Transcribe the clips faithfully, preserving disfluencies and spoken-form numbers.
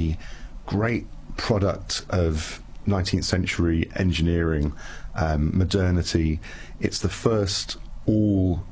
a great product of nineteenth century engineering, um, modernity. It's the first all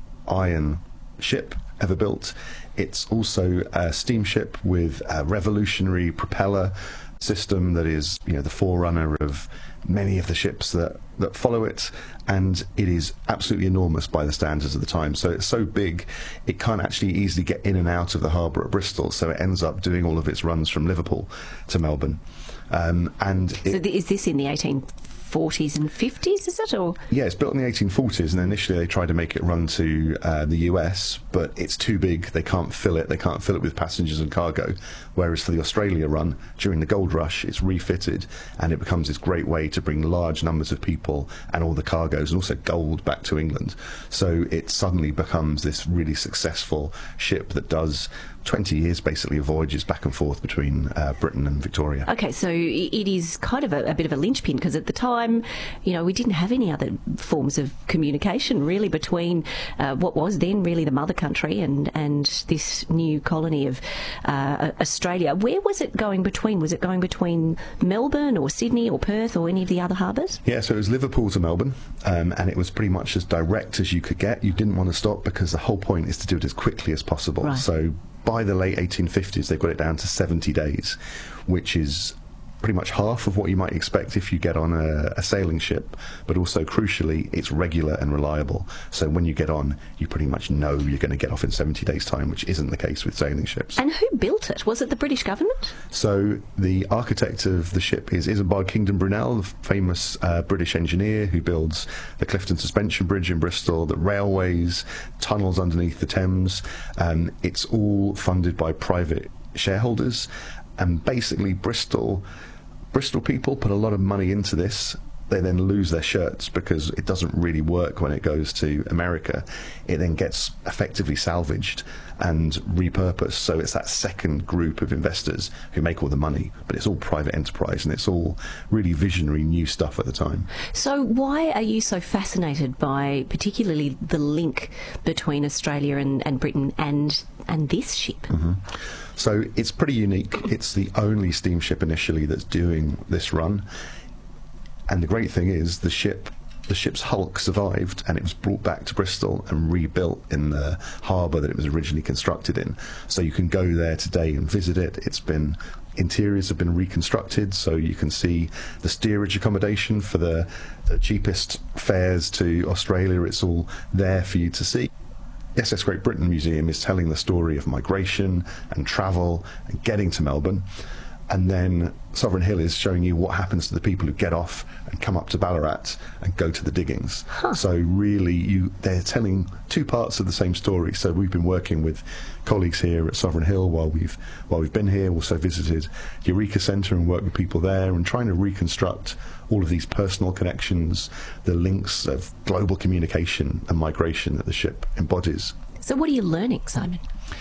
iron ship ever built. It's also a steamship with a revolutionary propeller system that is, you know, the forerunner of many of the ships that, that follow it, and it is absolutely enormous by the standards of the time. So it's so big, it can't actually easily get in and out of the harbour at Bristol, so it ends up doing all of its runs from Liverpool to Melbourne. Um, and so it, is this in the eighteen forties and fifties, is it? Or yeah, it's built in the eighteen forties, and initially they tried to make it run to uh, the U S, but it's too big, they can't fill it, they can't fill it with passengers and cargo, whereas for the Australia run, during the gold rush, it's refitted, and it becomes this great way to bring large numbers of people and all the cargoes, and also gold, back to England. So it suddenly becomes this really successful ship that does twenty years basically of voyages back and forth between uh, Britain and Victoria. Okay, so it is kind of a, a bit of a linchpin, because at the time, you know, we didn't have any other forms of communication really between uh, what was then really the mother country and, and this new colony of uh, Australia. Where was it going between? Was it going between Melbourne or Sydney or Perth or any of the other harbours? Yeah, so it was Liverpool to Melbourne, um, and it was pretty much as direct as you could get. You didn't want to stop because the whole point is to do it as quickly as possible. Right. So by the late eighteen fifties, they've got it down to seventy days, which is pretty much half of what you might expect if you get on a, a sailing ship, but also crucially it's regular and reliable, so when you get on you pretty much know you're going to get off in seventy days time, which isn't the case with sailing ships. And who built it? Was it the British government? So the architect of the ship is Isambard Kingdom Brunel, the famous uh, British engineer who builds the Clifton Suspension Bridge in Bristol, the railways, tunnels underneath the Thames. Um, it's all funded by private shareholders, and basically Bristol Bristol people put a lot of money into this. They then lose their shirts because it doesn't really work when it goes to America. It then gets effectively salvaged and repurposed. So it's that second group of investors who make all the money, but it's all private enterprise, and it's all really visionary new stuff at the time. So why are you so fascinated by particularly the link between Australia and, and Britain and and this ship? Mm-hmm. So it's pretty unique. It's the only steamship initially that's doing this run. And the great thing is the ship, the ship's hulk survived, and it was brought back to Bristol and rebuilt in the harbour that it was originally constructed in. So you can go there today and visit it. It's been interiors have been reconstructed, so you can see the steerage accommodation for the, the cheapest fares to Australia. It's all there for you to see. The S S Great Britain Museum is telling the story of migration and travel and getting to Melbourne. And then Sovereign Hill is showing you what happens to the people who get off and come up to Ballarat and go to the diggings. Huh. So really, you they're telling two parts of the same story. So we've been working with colleagues here at Sovereign Hill while we've while we've been here. Also visited Eureka Centre and worked with people there, and trying to reconstruct all of these personal connections, the links of global communication and migration that the ship embodies. So what are you learning, Simon?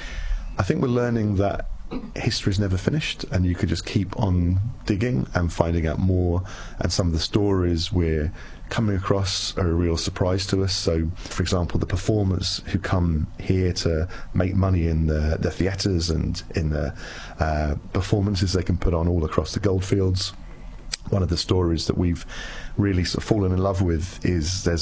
I think we're learning that history is never finished, and you could just keep on digging and finding out more, and some of the stories we're coming across are a real surprise to us. So for example, the performers who come here to make money in the, the theatres and in the uh, performances they can put on all across the goldfields. One of the stories that we've really sort of fallen in love with is there's